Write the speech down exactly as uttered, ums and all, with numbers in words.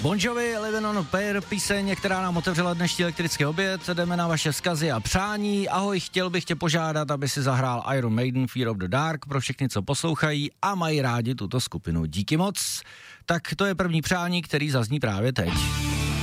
Bon Jovi, Living on a Prayer, píseň, která nám otevřela dnešní elektrický oběd. Jdeme na vaše vzkazy a přání. Ahoj, chtěl bych tě požádat, aby si zahrál Iron Maiden Fear of the Dark pro všechny, co poslouchají a mají rádi tuto skupinu. Díky moc. Tak to je první přání, který zazní právě teď.